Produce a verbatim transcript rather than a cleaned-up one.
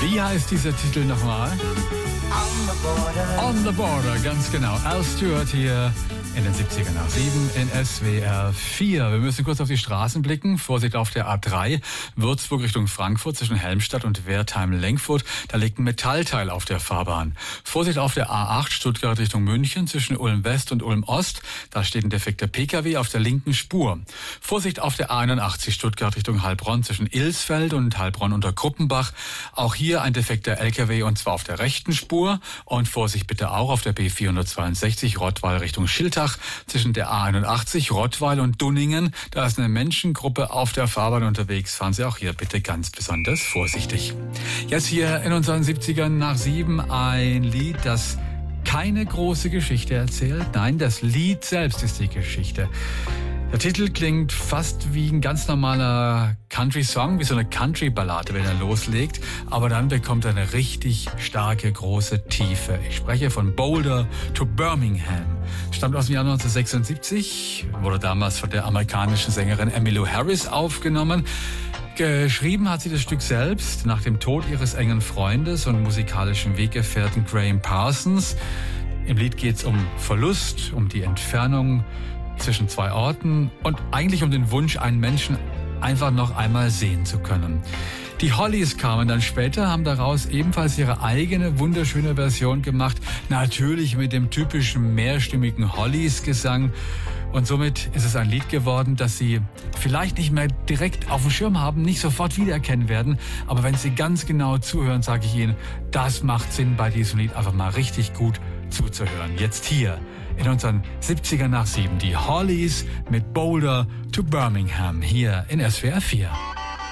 Wie heißt dieser Titel nochmal? On the Border. On the Border, ganz genau. Al Stewart hier in den siebziger nach sieben in S W R vier. Wir müssen kurz auf die Straßen blicken. Vorsicht auf der A drei, Würzburg Richtung Frankfurt zwischen Helmstadt und Wertheim-Lenkfurt. Da liegt ein Metallteil auf der Fahrbahn. Vorsicht auf der A acht, Stuttgart Richtung München zwischen Ulm-West und Ulm-Ost. Da steht ein defekter Pkw auf der linken Spur. Vorsicht auf der A einundachtzig, Stuttgart Richtung Heilbronn zwischen Ilsfeld und Heilbronn unter Kruppenbach. Auch hier ein defekter L K W und zwar auf der rechten Spur. Und Vorsicht bitte auch auf der B vierhundertzweiundsechzig, Rottweil Richtung Schiltach zwischen der A einundachtzig, Rottweil und Dunningen. Da ist eine Menschengruppe auf der Fahrbahn unterwegs. Fahren Sie auch hier bitte ganz besonders vorsichtig. Jetzt hier in unseren siebzigern nach sieben ein Lied, das keine große Geschichte erzählt. Nein, das Lied selbst ist die Geschichte. Der Titel klingt fast wie ein ganz normaler Country-Song, wie so eine Country-Ballade, wenn er loslegt. Aber dann bekommt er eine richtig starke, große Tiefe. Ich spreche von Boulder to Birmingham. Stammt aus dem Jahr neunzehnhundertsechsundsiebzig, wurde damals von der amerikanischen Sängerin Emmylou Harris aufgenommen. Geschrieben hat sie das Stück selbst nach dem Tod ihres engen Freundes und musikalischen Weggefährten Graham Parsons. Im Lied geht es um Verlust, um die Entfernung zwischen zwei Orten und eigentlich um den Wunsch, einen Menschen einfach noch einmal sehen zu können. Die Hollies kamen dann später, haben daraus ebenfalls ihre eigene wunderschöne Version gemacht, natürlich mit dem typischen mehrstimmigen Hollies-Gesang. Und somit ist es ein Lied geworden, das Sie vielleicht nicht mehr direkt auf dem Schirm haben, nicht sofort wiedererkennen werden. Aber wenn Sie ganz genau zuhören, sage ich Ihnen, das macht Sinn, bei diesem Lied einfach mal richtig gut zuzuhören. Jetzt hier in unseren siebziger nach sieben, die Hollies mit Boulder to Birmingham hier in S W R vier.